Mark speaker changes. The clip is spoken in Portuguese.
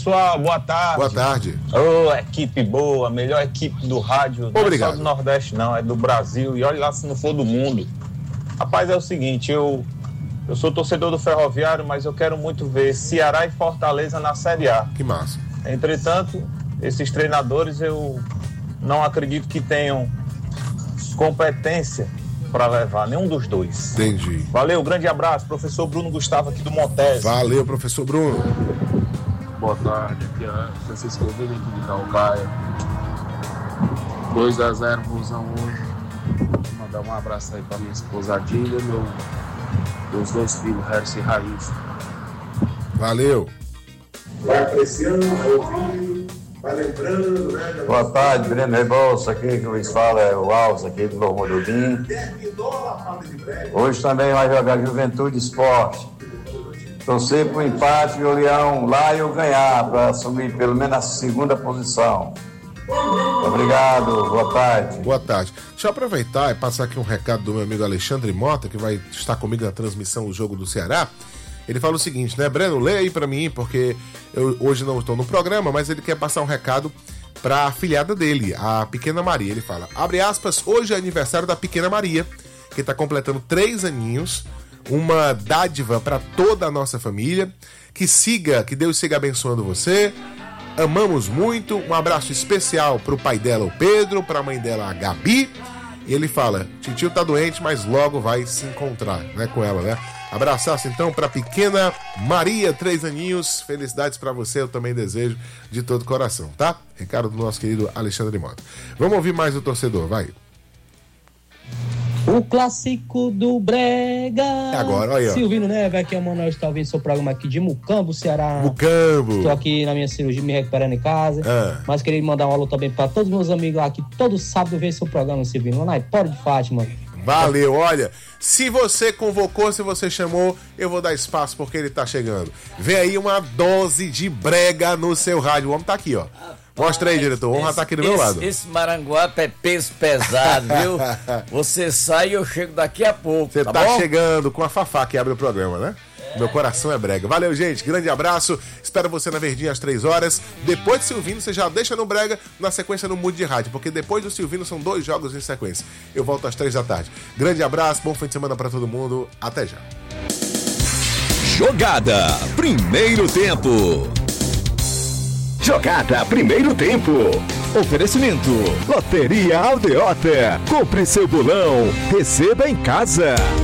Speaker 1: pessoal, boa tarde.
Speaker 2: Boa tarde.
Speaker 1: Ô, equipe boa, melhor equipe do rádio.
Speaker 2: Obrigado.
Speaker 1: Não é só do Nordeste não, é do Brasil. E olha lá se não for do mundo. Rapaz, é o seguinte, eu sou torcedor do Ferroviário, mas eu quero muito ver Ceará e Fortaleza na Série A.
Speaker 2: Que massa.
Speaker 1: Entretanto, esses treinadores eu não acredito que tenham competência para levar nenhum dos dois.
Speaker 2: Entendi.
Speaker 1: Valeu, grande abraço, professor Bruno Gustavo aqui do Montes.
Speaker 2: Valeu, professor Bruno.
Speaker 3: Boa tarde, aqui é Francisco Vini aqui de Calcaia. 2-0 Vozão hoje. Vou mandar um abraço aí pra minha esposa Adília e meus dois filhos, Harris e Raíssa.
Speaker 2: Valeu.
Speaker 4: Vai apreciando, vai ouvindo, vai lembrando, né?
Speaker 5: Boa tarde, Breno Rebouça, aqui que Luiz fala é o Alves aqui do Novo Modudim. Hoje também vai jogar Juventude Esporte. Torcer para o empate e o Leão lá e eu ganhar, para assumir pelo menos a segunda posição. Obrigado, boa tarde.
Speaker 2: Boa tarde. Deixa eu aproveitar e passar aqui um recado do meu amigo Alexandre Mota, que vai estar comigo na transmissão do jogo do Ceará. Ele fala o seguinte, né, Breno, lê aí pra mim, porque eu hoje não estou no programa, mas ele quer passar um recado pra afilhada dele, a Pequena Maria. Ele fala, abre aspas, hoje é aniversário da Pequena Maria, que tá completando 3 aninhos, uma dádiva pra toda a nossa família, que Deus siga abençoando você, amamos muito, um abraço especial pro pai dela, o Pedro, pra mãe dela, a Gabi, e ele fala, titio tá doente, mas logo vai se encontrar, né, com ela, né? Abraçaço então pra Pequena Maria, 3 aninhos, felicidades pra você, eu também desejo de todo coração, tá? Recado do nosso querido Alexandre Mota. Vamos ouvir mais o torcedor, vai.
Speaker 6: O clássico do Brega.
Speaker 2: Agora, olha aí, ó.
Speaker 6: Silvino Neves, aqui é o Manuel, está ouvindo seu programa aqui de Mucambo, Ceará.
Speaker 2: Mucambo.
Speaker 6: Estou aqui na minha cirurgia, me recuperando em casa. Mas queria mandar um alô também para todos os meus amigos lá que todo sábado vê seu programa, Silvino. Lá na Hipódromo de Fátima.
Speaker 2: Valeu, olha, se você convocou, se você chamou, eu vou dar espaço porque ele tá chegando. Vem aí uma dose de brega no seu rádio. O homem tá aqui, ó. Mostra aí, diretor. O homem já tá aqui do meu lado.
Speaker 7: Esse maranguape é peso pesado, viu? Você sai e eu chego daqui a pouco.
Speaker 2: Você
Speaker 7: tá
Speaker 2: tá
Speaker 7: bom?
Speaker 2: chegando com a Fafá que abre o programa, né? Meu coração é brega. Valeu, gente. Grande abraço. Espero você na Verdinha às 3 horas. Depois do Silvino, você já deixa no brega, na sequência no Mude de Rádio, porque depois do Silvino são 2 jogos em sequência. Eu volto às 3 da tarde. Grande abraço, bom fim de semana pra todo mundo. Até já.
Speaker 8: Jogada, primeiro tempo. Jogada, primeiro tempo. Oferecimento, Loteria Aldeota. Compre seu bolão, receba em casa.